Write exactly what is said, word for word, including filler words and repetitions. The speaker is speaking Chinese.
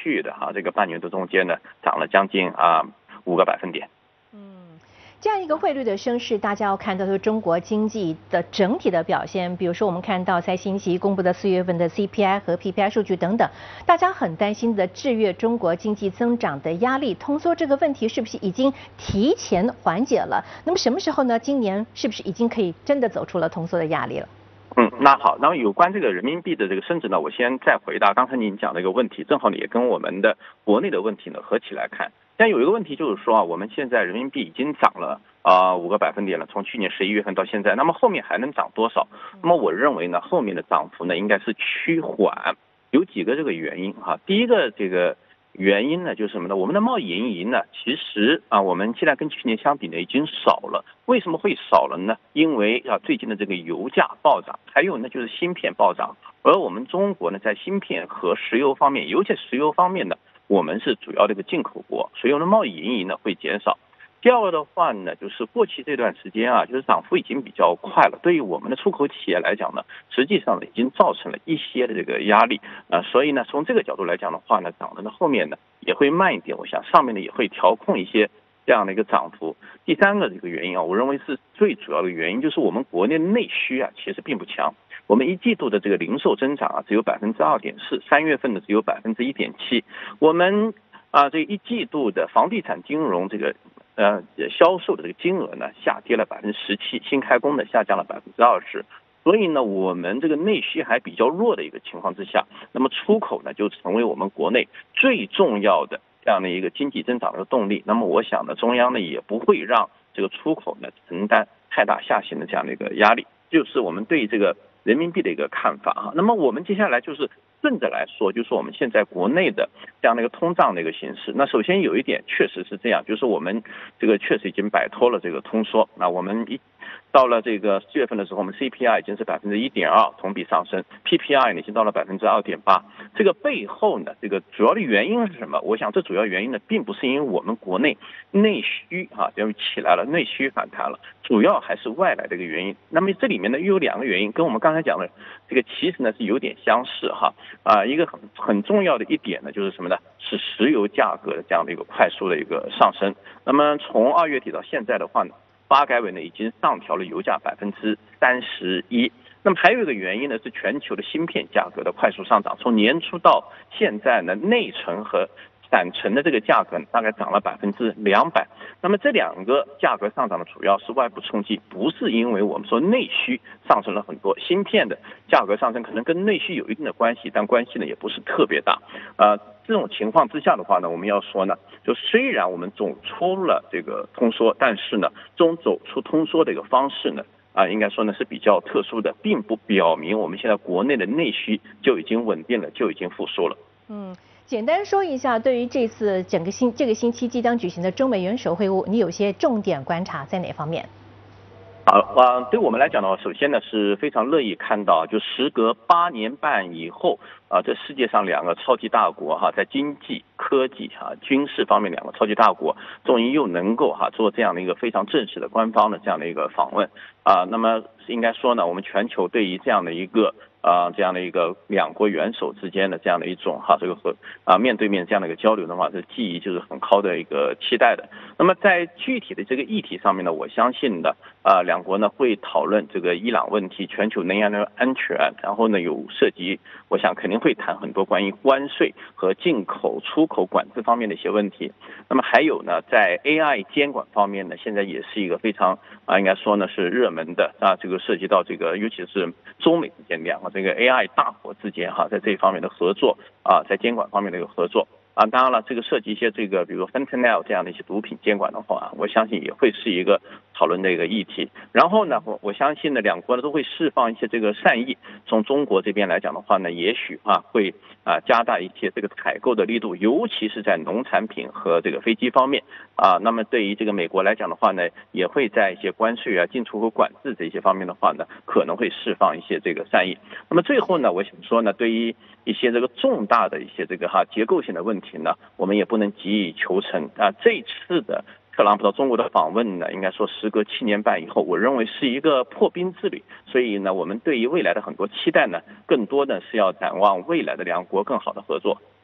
续的哈、啊、这个半年多中间呢涨了将近啊五个百分点。 这样一个汇率的升势，大家要看到是中国经济的整体的表现。比如说，我们看到在星期一公布的四月份的 C P I 和 P P I 数据等等，大家很担心的制约中国经济增长的压力，通缩这个问题是不是已经提前缓解了？那么什么时候呢？今年是不是已经可以真的走出了通缩的压力了？ 嗯，那好，然后有关这个人民币的这个升值呢，我先再回答刚才您讲的一个问题，正好呢也跟我们的国内的问题呢合起来看。但有一个问题就是说啊，我们现在人民币已经涨了啊五个百分点了，从去年十一月份到现在，那么后面还能涨多少？那么我认为呢，后面的涨幅呢应该是趋缓，有几个这个原因哈。第一个这个原因呢就是什么呢？我们的贸易盈余呢，其实啊我们现在跟去年相比呢已经少了。为什么会少了呢？因为啊最近的这个油价暴涨，还有呢就是芯片暴涨，而我们中国呢在芯片和石油方面，尤其石油方面呢，我们是主要的一个进口国，所以我们的贸易盈余呢会减少。第二个的话呢，就是过去这段时间啊，就是涨幅已经比较快了，对于我们的出口企业来讲呢，实际上呢已经造成了一些的这个压力啊、呃，所以呢从这个角度来讲的话呢，涨的呢后面呢也会慢一点，我想上面呢也会调控一些这样的一个涨幅。第三个这个原因啊，我认为是最主要的原因，就是我们国内的内需啊其实并不强。我们一季度的这个零售增长啊只有百分之二点四，三月份呢只有百分之一点七。我们啊这一季度的房地产金融这个呃销售的这个金额呢下跌了百分之十七，新开工呢下降了百分之二十。所以呢，我们这个内需还比较弱的一个情况之下，那么出口呢就成为我们国内最重要的这样的一个经济增长的动力。那么我想呢，中央呢也不会让这个出口呢承担太大下行的这样的一个压力，就是我们对这个人民币的一个看法啊。那么我们接下来就是顺着来说，就是我们现在国内的这样的一个通胀的一个形势。那首先有一点确实是这样，就是我们这个确实已经摆脱了这个通缩。那我们一到了这个四月份的时候，我们 C P I 已经是百分之一点二，同比上升 ，P P I 呢已经到了百分之二点八。这个背后呢，这个主要的原因是什么？我想这主要原因呢，并不是因为我们国内内需啊，因为起来了，内需反弹了，主要还是外来的一个原因。那么这里面呢，又有两个原因，跟我们刚才讲的这个其实呢是有点相似哈。啊，一个很很重要的一点呢，就是什么呢？是石油价格的这样的一个快速的一个上升。那么从二月底到现在的话呢，发改委呢已经上调了油价百分之三十一。那么还有一个原因呢，是全球的芯片价格的快速上涨。从年初到现在呢，内存和散存的这个价格大概涨了百分之两百。那么这两个价格上涨的主要是外部冲击，不是因为我们说内需上升了很多。芯片的价格上升可能跟内需有一定的关系，但关系呢也不是特别大。呃，这种情况之下的话呢，我们要说呢，就虽然我们走出了这个通缩，但是呢，这种走出通缩的一个方式呢，啊，应该说呢是比较特殊的，并不表明我们现在国内的内需就已经稳定了，就已经复苏了。 嗯。简单说一下，对于这次整个星这个星期即将举行的中美元首会晤，你有些重点观察在哪方面？ 好，啊，对我们来讲的话，首先呢是非常乐意看到，就时隔八年半以后，啊，这世界上两个超级大国哈，在经济、科技、哈、军事方面两个超级大国，终于又能够哈做这样的一个非常正式的官方的这样的一个访问啊。那么应该说呢，我们全球对于这样的一个。啊，这样的一个两国元首之间的这样的一种哈，这个和啊面对面这样的一个交流的话，这寄予就是很高的一个期待的。那么在具体的这个议题上面呢，我相信呢，啊两国呢会讨论这个伊朗问题、全球能源的安全，然后呢有涉及，我想肯定会谈很多关于关税和进口、出口管制方面的一些问题。那么还有呢，在 A I 监管方面呢，现在也是一个非常啊，应该说呢是热门的啊，这个涉及到这个，尤其是中美之间两个。这个 A I 大国之间哈，在这一方面的合作啊，在监管方面的一个合作啊，当然了，这个涉及一些这个，比如 fentanyl 这样的一些毒品监管的话，我相信也会是一个讨论的一个议题。然后呢，我我相信呢，两国呢都会释放一些这个善意。从中国这边来讲的话呢，也许啊会啊加大一些这个采购的力度，尤其是在农产品和这个飞机方面啊。那么对于这个美国来讲的话呢，也会在一些关税啊、进出口管制这些方面的话呢，可能会释放一些这个善意。那么最后呢，我想说呢，对于一些这个重大的一些这个哈结构性的问题呢，我们也不能急于求成啊。这次的特朗普到中国的访问呢，应该说时隔七年半以后，我认为是一个破冰之旅。所以呢，我们对于未来的很多期待呢，更多的是要展望未来的两国更好的合作。